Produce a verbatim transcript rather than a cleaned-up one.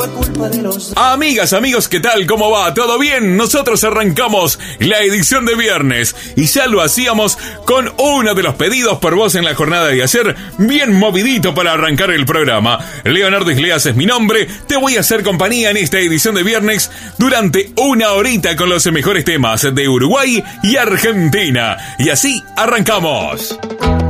por culpa de los... Amigas, amigos, ¿qué tal? ¿Cómo va? ¿Todo bien? Nosotros arrancamos la edición de viernes y ya lo hacíamos con uno de los pedidos por voz en la jornada de ayer, bien movidito para arrancar el programa. Leonardo Isleas es mi nombre, te voy a hacer compañía en esta edición de viernes durante una horita con los mejores temas de Uruguay y Argentina. Y así arrancamos.